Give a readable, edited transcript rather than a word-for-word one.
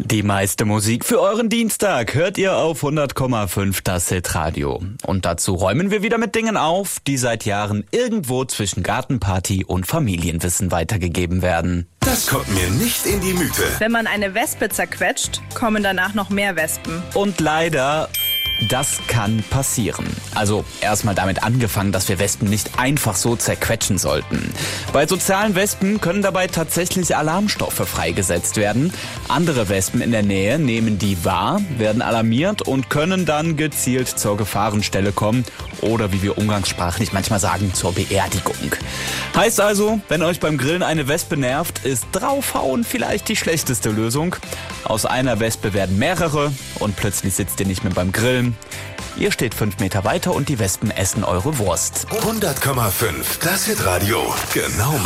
Die meiste Musik für euren Dienstag hört ihr auf 100,5 das Hitradio. Und dazu räumen wir wieder mit Dingen auf, die seit Jahren irgendwo zwischen Gartenparty und Familienwissen weitergegeben werden. Das kommt mir nicht in die Müte. Wenn man eine Wespe zerquetscht, kommen danach noch mehr Wespen. Und leider, das kann passieren. Also erstmal damit angefangen, dass wir Wespen nicht einfach so zerquetschen sollten. Bei sozialen Wespen können dabei tatsächlich Alarmstoffe freigesetzt werden. Andere Wespen in der Nähe nehmen die wahr, werden alarmiert und können dann gezielt zur Gefahrenstelle kommen oder, wie wir umgangssprachlich manchmal sagen, zur Beerdigung. Heißt also, wenn euch beim Grillen eine Wespe nervt, ist draufhauen vielleicht die schlechteste Lösung. Aus einer Wespe werden mehrere und plötzlich sitzt ihr nicht mehr beim Grillen. Ihr steht 5 Meter weiter und die Wespen essen eure Wurst. 100,5 das Hitradio. Genau